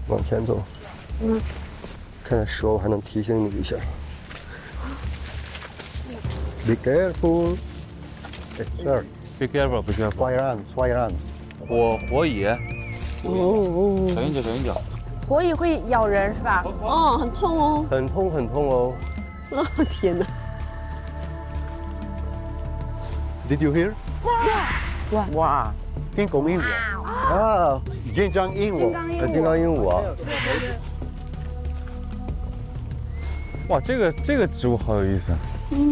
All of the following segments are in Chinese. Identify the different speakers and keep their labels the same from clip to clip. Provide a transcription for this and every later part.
Speaker 1: 往前走。看看蛇，我还能提醒你一下。Be careful. Sir.
Speaker 2: Be careful, be careful.
Speaker 1: Fire ants, fire ants.
Speaker 2: 火蚁。哦。小心脚，小心脚。
Speaker 3: 火蚁会咬人是吧？
Speaker 4: 哦，很痛哦。
Speaker 1: 很痛很痛哦。
Speaker 4: 天哪！
Speaker 1: Did you hear?
Speaker 3: 哇！
Speaker 1: 金拱鹦鹉啊，金刚鹦鹉，金刚鹦鹉啊。
Speaker 2: 哇，这个植物好有意思。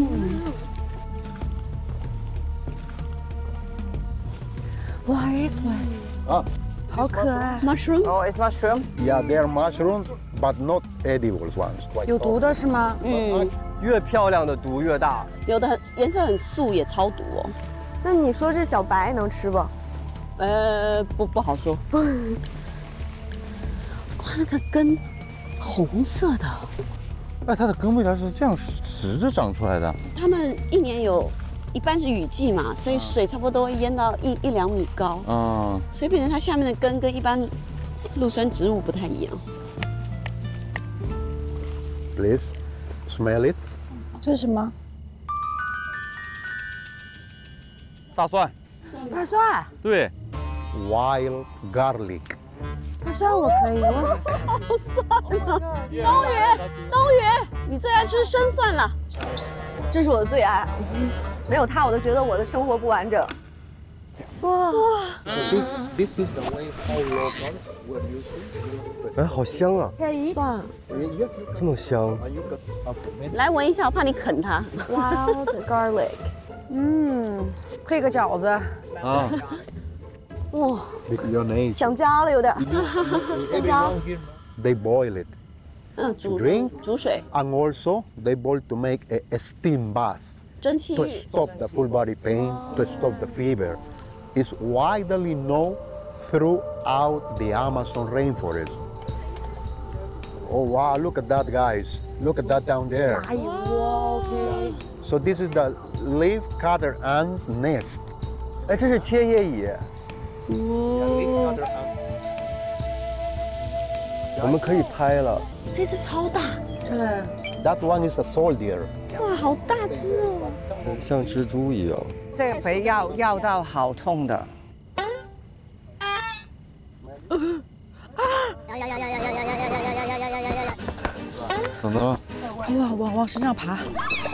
Speaker 3: 哇 ，this one
Speaker 1: 啊，
Speaker 3: 好可爱。
Speaker 4: Mushroom。
Speaker 3: 哦，it's mushroom。
Speaker 1: Yeah, they are mushrooms, but not edible ones.
Speaker 3: 有毒的是吗？
Speaker 1: 越漂亮的毒越大。
Speaker 4: 有的颜色很素，也超毒哦。
Speaker 5: 那你说这小白能吃不？
Speaker 4: 不好说。哇，那个根红色的。
Speaker 2: 哎，它的根为啥是这样直着长出来的？
Speaker 4: 它们一年一般是雨季嘛，所以水差不多会淹到1、2米高。所以变成它下面的根跟一般陆生植物不太一样。
Speaker 1: Please smell it.
Speaker 3: 这是什么？
Speaker 2: 大蒜。
Speaker 3: 大蒜。
Speaker 2: 对。
Speaker 1: Wild garlic.
Speaker 3: 大蒜我可以。
Speaker 4: 好酸啊！冬雨，你最爱吃生蒜了。
Speaker 5: 这是我的最爱，没有它我都觉得我的生活不完整。哇！
Speaker 1: So this is the way how local were used. 哎，好香啊！
Speaker 5: 蒜
Speaker 1: 这么香。
Speaker 4: 来闻一下，我怕你啃它。
Speaker 5: ，wild garlic。
Speaker 3: 配个饺子。
Speaker 2: 啊。
Speaker 5: 哇，
Speaker 1: Your name.
Speaker 5: 想家了有点。想家。
Speaker 1: They boil it.
Speaker 4: 煮水。
Speaker 1: And also they boil to make a steam bath
Speaker 4: 蒸汽
Speaker 1: to
Speaker 4: 浴。
Speaker 1: stop the full body pain, to stop the fever. It's widely known throughout the Amazon rainforest. Oh wow, look at that guys. Look at that down there.
Speaker 3: 哇 ，OK。
Speaker 1: So this is the leaf cutter ant's nest. 哎，这是切叶蚁。
Speaker 4: 哦，
Speaker 1: 我们可以拍了。
Speaker 4: 这只超大。
Speaker 3: 对。
Speaker 1: That one is a soldier.
Speaker 4: 哇，好大只哦。
Speaker 1: 像蜘蛛一样。
Speaker 3: 这回要到好痛的。
Speaker 2: 怎么了？
Speaker 3: 往身上爬。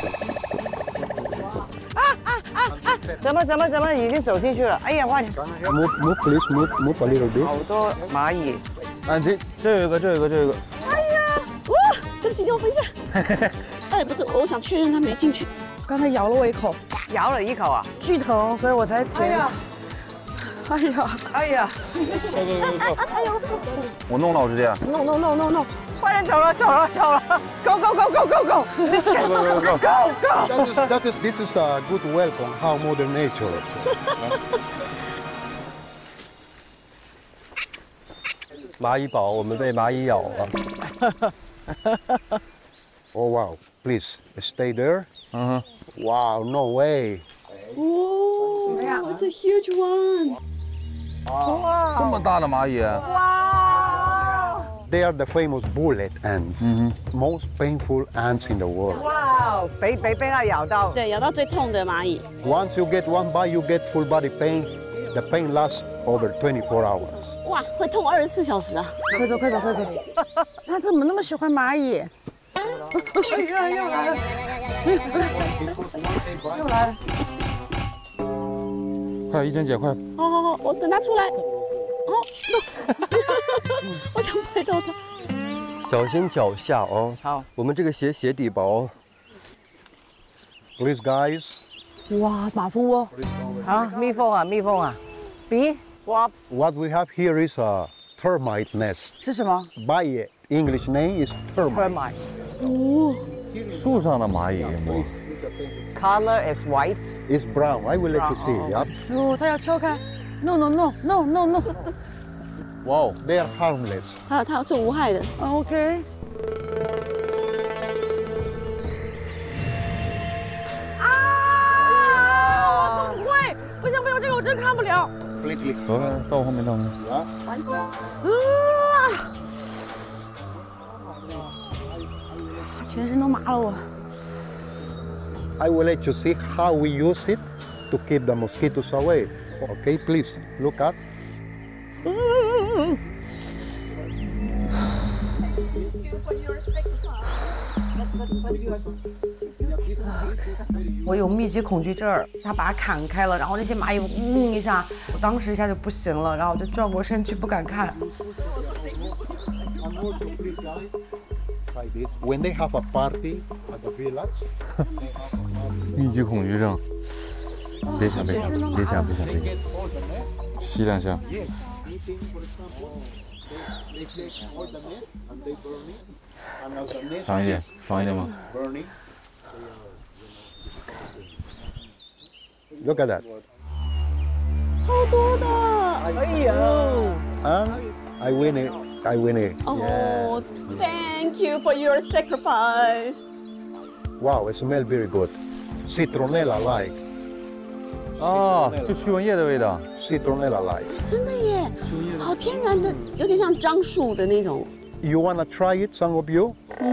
Speaker 3: 怎么已经走进去了？哎呀，快点！
Speaker 1: Move, please, move a little bit.
Speaker 3: 好多蚂蚁。
Speaker 2: 哎，这有一个。
Speaker 4: 哎呀，哇，对不起，让我回一下。哎，不是，我想确认它没进去。
Speaker 3: 刚才咬了我一口，咬了一口啊，巨疼，所以我才觉得。哎呀！
Speaker 2: 我弄了，我直接。
Speaker 4: No！
Speaker 3: 快点走了！Go！
Speaker 1: This is a good welcome. How Mother Nature. 蚂蚁堡，我们被蚂蚁咬了。Oh wow! Please stay there. Wow! No way.
Speaker 4: 哇 ，It's a huge one！
Speaker 2: 这么大的蚂蚁。
Speaker 3: 哇！
Speaker 1: They are the famous bullet ants. Most painful ants in the world.
Speaker 3: 哇！被它咬到。
Speaker 4: 对，咬到最痛的蚂蚁。
Speaker 1: Once you get one bite, you get full body pain. The pain lasts over 24 hours.
Speaker 4: 哇，会痛24小时啊！
Speaker 3: 快走！他怎么那么喜欢蚂蚁？又来了！
Speaker 2: 快，一珍姐，快！
Speaker 4: 好，我等它出来。我想拍到它。
Speaker 1: 小心脚下哦。
Speaker 3: 好，
Speaker 1: 我们这个鞋底薄。Please, guys.
Speaker 5: 哇，马蜂窝。
Speaker 3: 好，蜜蜂啊 ，bee wasps
Speaker 1: What we have here is a termite nest.
Speaker 3: 是什么
Speaker 1: By English name is termite.
Speaker 3: ？termite。
Speaker 2: 树上的蚂蚁有没有？
Speaker 3: Color is white.
Speaker 1: It's brown. I will let you see. Yeah.
Speaker 3: 哦，他要敲开。No！
Speaker 2: 哇哦，
Speaker 1: They are harmless.
Speaker 4: 它是无害的。
Speaker 3: OK。啊！我不会，不行，这个我真看不了。
Speaker 1: Completely.
Speaker 2: 走，到我后面。
Speaker 1: Yeah.
Speaker 3: 全身都麻了我。
Speaker 1: I will let you see how we use it to keep the mosquitoes away. Okay, please look at.
Speaker 3: 我有密集恐惧症，他把它砍开了，然后那些蚂蚁一下，我当时一下就不行了，然后我就转过身去不敢看。
Speaker 1: When they have a party at the village,
Speaker 2: 密集恐惧症。别想，吸两下。 爽一点吗？
Speaker 1: Look at that.
Speaker 4: 好多的。
Speaker 3: 哎呦！
Speaker 1: And I win it.
Speaker 4: Oh, thank you for your sacrifice.
Speaker 1: Wow, it smells very good. Citronella like.
Speaker 2: 哦，就驱蚊液的味道。
Speaker 1: Citronella like.
Speaker 4: 真的耶，好天然的，有点像樟树的那种。
Speaker 1: You wanna try it, some of you?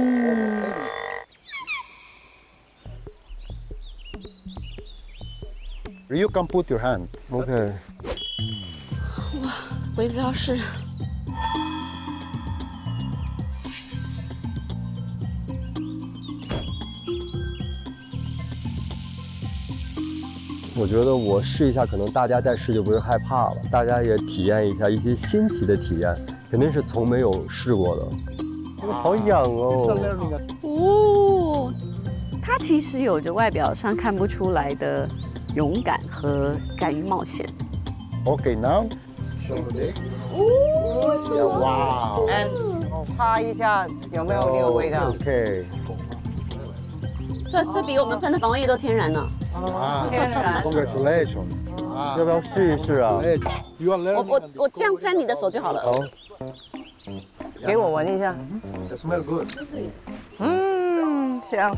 Speaker 1: You can put your hand.
Speaker 2: OK。
Speaker 4: 鬼子要是
Speaker 6: 我觉得我试一下，可能大家再试就不是害怕了，大家也体验一下一些新奇的体验，肯定是从没有试过的。好痒哦！
Speaker 4: 哦，他其实有着外表上看不出来的勇敢和敢于冒险。
Speaker 1: Okay, now. Wow.
Speaker 3: 擦一下有没有那个味道？
Speaker 6: OK。
Speaker 4: 这比我们喷的防蚊液都天然呢。 天然。
Speaker 1: Congratulations.
Speaker 6: 要不要试一试啊？
Speaker 1: You are learning.
Speaker 4: 我这样沾你的手就好了。
Speaker 6: 好。
Speaker 3: 给我闻一下。
Speaker 1: It smells good.
Speaker 3: 香。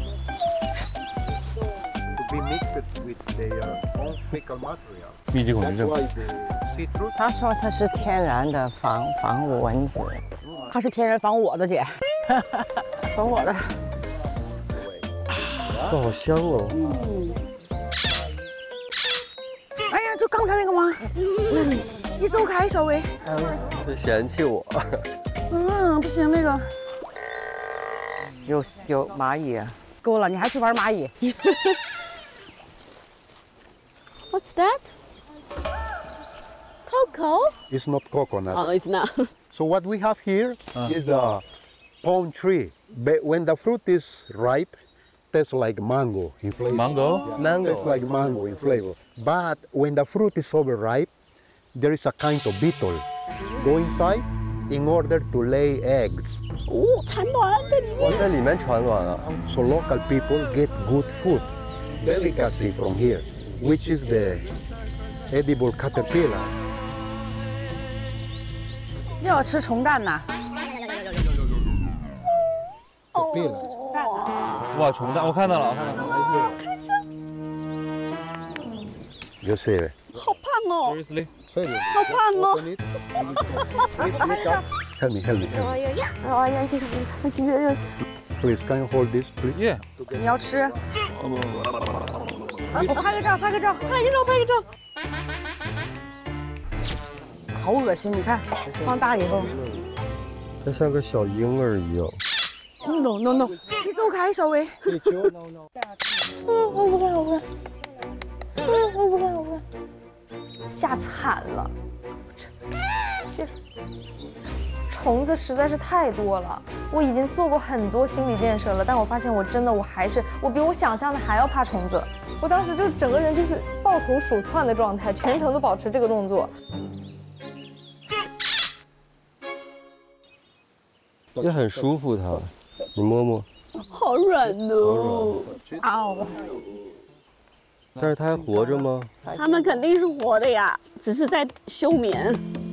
Speaker 1: To be mixed with their own fecal material.
Speaker 2: 密集恐惧
Speaker 1: That's
Speaker 2: 症。
Speaker 1: why the citrus.
Speaker 3: 他说它是天然的防蚊子，它是天然防我的姐，防我的。
Speaker 6: 这好香哦！
Speaker 3: 哎呀，就刚才那个吗？你走开，小薇。
Speaker 6: 这嫌弃我。
Speaker 3: 不行，那个有蚂蚁，够了，你还去玩蚂蚁？
Speaker 4: What's that? Cocoa?
Speaker 1: It's not coconut.
Speaker 4: Oh, it's not.
Speaker 1: So what we have here is the palm tree. But when the fruit is ripe, tastes like mango in flavor.
Speaker 2: Mango?
Speaker 1: Tastes like mango in flavor. But when the fruit is overripe, there is a kind of beetle go inside in order to lay eggs.
Speaker 4: 哦，产卵在里面。
Speaker 6: 我在里面产卵啊！
Speaker 1: So local people get good food, delicacy from here, which is the edible caterpillar.
Speaker 3: 又要吃虫蛋呐？
Speaker 1: Caterpillar.
Speaker 2: 哇，虫蛋，我看到了，
Speaker 1: You see it?
Speaker 4: 好胖哦，
Speaker 2: Seriously？
Speaker 1: Seriously.
Speaker 4: 好胖哦。
Speaker 1: Open it. Please look up. Help me.
Speaker 4: 哎呀，
Speaker 1: Please, can you hold this, please?
Speaker 2: Yeah。
Speaker 3: 你要吃？我拍个照，拍个照。好恶心，你看，放大以后。
Speaker 6: 它像个小婴儿一样。
Speaker 3: No，你走开，小薇。
Speaker 1: Did you?
Speaker 5: 我不干，吓惨了，这虫子实在是太多了。我已经做过很多心理建设了，但我发现我比我想象的还要怕虫子。我当时就整个人就是抱头鼠窜的状态，全程都保持这个动作。
Speaker 6: 也很舒服它，你摸摸。
Speaker 4: 好软哦。
Speaker 3: 嗷！
Speaker 6: 但是它还活着吗？
Speaker 4: 它们肯定是活的呀，只是在休眠。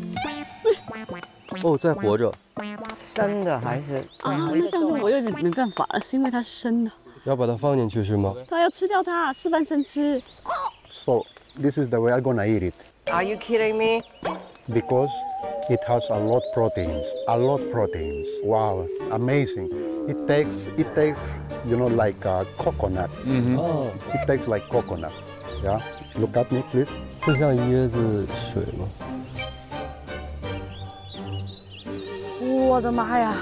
Speaker 6: 哦，在活着。
Speaker 3: 生的还是？
Speaker 4: 啊，那这样子我有点没办法了，是因为它是生的，
Speaker 6: 要把它放进去是吗？
Speaker 4: 它要吃掉它，示范生吃。
Speaker 1: So this is the way I'm gonna eat it.
Speaker 3: Are you kidding me?
Speaker 1: Because It has a lot proteins, a lot proteins. Wow, amazing. It tastes, like coconut.
Speaker 6: Oh.
Speaker 1: It tastes like coconut. Yeah, look at me, please.
Speaker 6: 就像椰子水吗？
Speaker 3: 我的妈呀！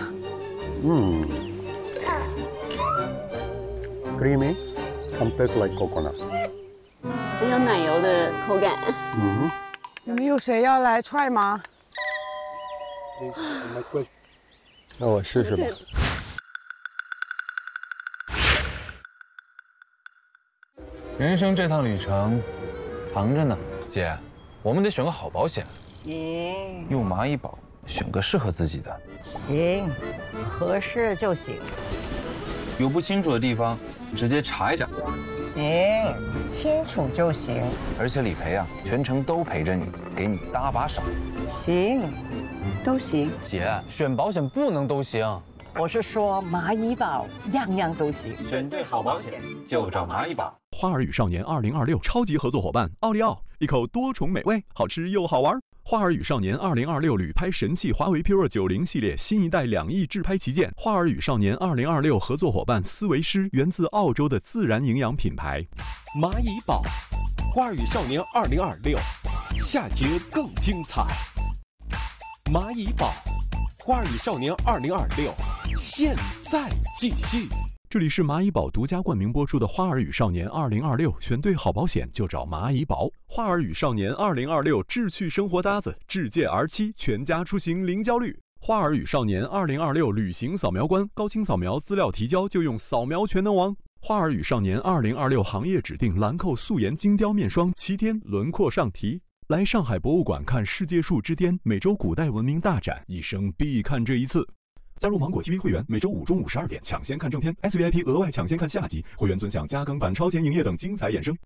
Speaker 1: Creamy and tastes like coconut.
Speaker 4: 很有奶油的口感。
Speaker 3: 你们有谁要来try吗？
Speaker 6: 那我试试吧。
Speaker 2: 人生这趟旅程长着呢，
Speaker 7: 姐，我们得选个好保险。
Speaker 8: 行
Speaker 2: 用蚂蚁保选个适合自己的。
Speaker 8: 行，合适就行。
Speaker 2: 有不清楚的地方，直接查一下。
Speaker 8: 行，清楚就行。
Speaker 2: 而且理赔啊，全程都陪着你，给你搭把手。
Speaker 8: 行，
Speaker 4: 都行。
Speaker 7: 姐，选保险不能都行，
Speaker 8: 我是说蚂蚁保样样都行。
Speaker 2: 选对好保险就找蚂蚁保。
Speaker 9: 花儿与少年2026超级合作伙伴奥利奥，一口多重美味，好吃又好玩。花儿与少年2026旅拍神器华为 Pure 90系列新一代2亿自拍旗舰。花儿与少年2026合作伙伴思维诗，源自澳洲的自然营养品牌。
Speaker 10: 蚂蚁宝，花儿与少年2026，下节更精彩。蚂蚁宝，花儿与少年2026，现在继续。
Speaker 9: 这里是蚂蚁保独家冠名播出的《花儿与少年2026》，选对好保险就找蚂蚁保。花儿与少年2026，志趣生活搭子，智界R7，全家出行零焦虑。花儿与少年2026旅行扫描官，高清扫描资料提交就用扫描全能王。花儿与少年2026行业指定兰蔻素颜精雕面霜7天轮廓上提。来上海博物馆看世界树之巅美洲古代文明大展，一生必看这一次。加入芒果 TV 会员，每周5中午12点抢先看正片 ，SVIP 额外抢先看下集，会员尊享加更版、超前营业等精彩衍生。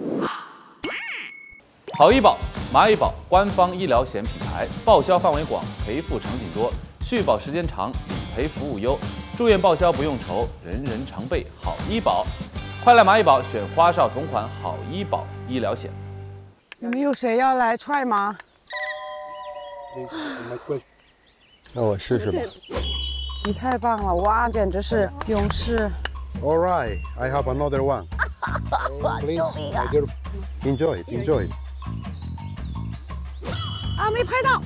Speaker 2: 好医保，蚂蚁保官方医疗险品牌，报销范围广，赔付场景多，续保时间长，理赔服务优，住院报销不用愁，人人常备好医保。快来蚂蚁保选花少同款好医保医疗险。
Speaker 3: 你们有谁要来try吗？
Speaker 6: 那我试试吧。
Speaker 3: 你太棒了，哇，简直是勇士。
Speaker 1: All right, I have another one. Please, my dear, enjoy it, enjoy it.
Speaker 3: 啊，没拍到。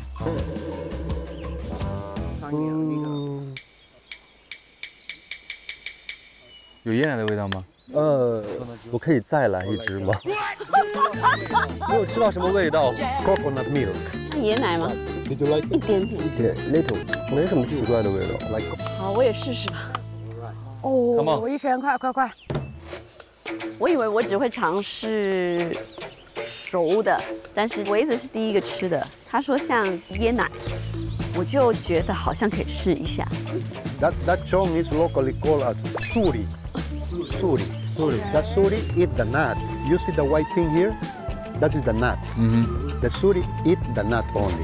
Speaker 2: 有椰奶的味道吗？
Speaker 6: 我可以再来一支吗？没有吃到什么味道。
Speaker 1: Coconut milk.
Speaker 4: 像椰奶吗？
Speaker 1: Did you like
Speaker 4: 一
Speaker 1: it?
Speaker 4: 点点。
Speaker 6: 对 ，little， 没什么奇怪的味道。
Speaker 1: Like
Speaker 4: 好，我也试试吧。
Speaker 3: 哦
Speaker 2: Come on
Speaker 3: 我一神，快！
Speaker 4: 我以为我只会尝试熟的，但是我一直是第一个吃的。他说像椰奶，我就觉得好像可以试一下。
Speaker 1: that chong is locally called as suri. Suri. That suri eat the nut. You see the white thing here? That is the nut. The suri eat the nut only.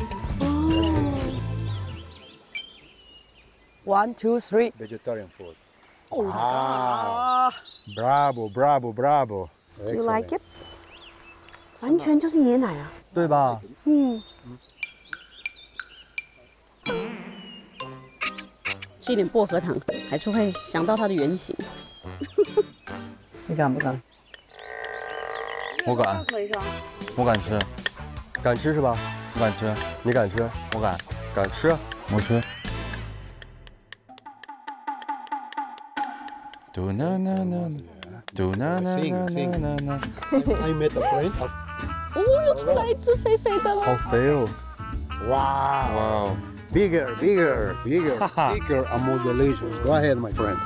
Speaker 3: One, two, three.
Speaker 1: Vegetarian food.
Speaker 3: Oh
Speaker 1: Ah, bravo, bravo, bravo.
Speaker 4: Do you like it？ 完全就是椰奶啊。
Speaker 6: 对吧？
Speaker 4: 吃一点薄荷糖，还是会想到它的原型。
Speaker 8: 你敢不敢？
Speaker 2: 我敢，我敢吃，
Speaker 6: 敢吃是吧？
Speaker 2: 我敢吃，
Speaker 6: 你敢吃？
Speaker 2: 我敢，
Speaker 6: 敢吃啊！
Speaker 2: 我吃。嘟啦啦啦，嘟啦啦啦啦啦。
Speaker 1: I met a friend.
Speaker 4: 哦，又出来一只肥肥的了。
Speaker 6: 好肥哦！
Speaker 1: Wow.
Speaker 2: 哇哦，
Speaker 1: Bigger, bigger, bigger, bigger and more delicious. Go ahead, my friend.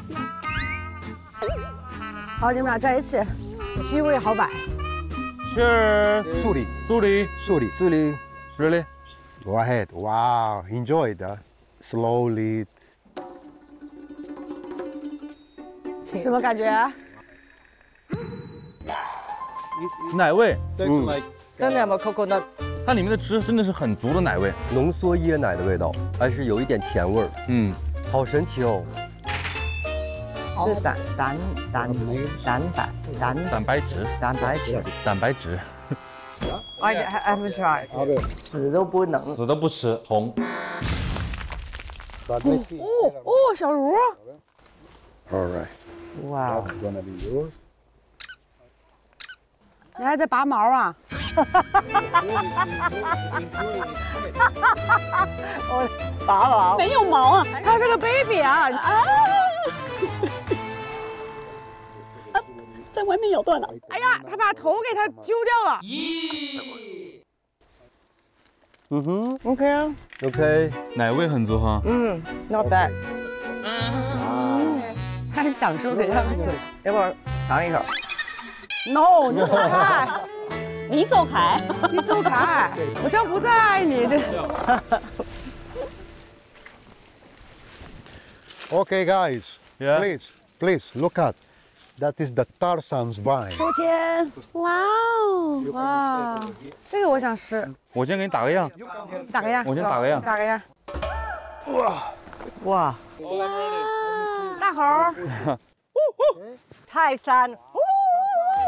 Speaker 3: 好，你们俩在一起，机位好摆。
Speaker 2: Cheers，
Speaker 1: Suri,
Speaker 2: 苏黎
Speaker 1: suri.
Speaker 6: 这里
Speaker 2: ，Really？
Speaker 1: Go ahead. Wow. Enjoy it. Slowly.
Speaker 3: 什么感觉？
Speaker 2: 奶味，
Speaker 1: Tastes like
Speaker 8: 真的有没有 coconut？
Speaker 2: 它里面的汁真的是很足的奶味。
Speaker 6: 浓缩椰奶的味道，还是有一点甜味儿，
Speaker 2: 嗯，
Speaker 6: 好神奇哦！
Speaker 8: 是蛋白质。
Speaker 2: 蛋白质。
Speaker 3: I haven't tried.
Speaker 8: 死都不能。
Speaker 2: 死都不吃虫。
Speaker 3: 哦，小茹。
Speaker 1: All right.
Speaker 8: 哇，
Speaker 1: That's gonna be yours.
Speaker 3: 你还在拔毛啊？
Speaker 8: 我拔毛
Speaker 4: 没有毛啊！
Speaker 3: 它是个 baby 啊！
Speaker 4: 在外面咬断了。
Speaker 3: 哎呀，他把头给它揪掉了。
Speaker 6: 嗯哼
Speaker 3: OK 啊，
Speaker 6: ，OK，
Speaker 2: 奶味很足哈。
Speaker 3: Not bad。他很享受的样子。要不要尝一口 ？No， 你走开，
Speaker 4: 你走开。
Speaker 3: 你走开，我将不再爱你。这。
Speaker 1: Okay, guys.
Speaker 2: Yeah.
Speaker 1: Please look at. That is the Tarzan's vine.
Speaker 3: 收钱。
Speaker 4: 哇哦！
Speaker 3: 哇，这个我想试，
Speaker 2: 我先给你打个样。
Speaker 3: 打个样。
Speaker 2: 我先打个样
Speaker 3: 走打个样。
Speaker 8: 哇，
Speaker 3: 大猴儿。
Speaker 8: 泰山，